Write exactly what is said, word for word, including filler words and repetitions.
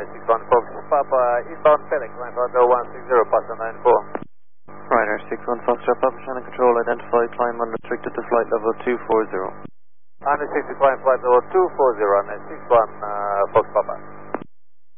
six one Fox Papa, inbound FedEx, line zero one six zero, passenger nine four. Ryanair six one Foxtrot, Papa Channel Control, identify, climb unrestricted to flight level two four zero. one sixty, climb flight level two four zero, and six one uh, Fox Papa.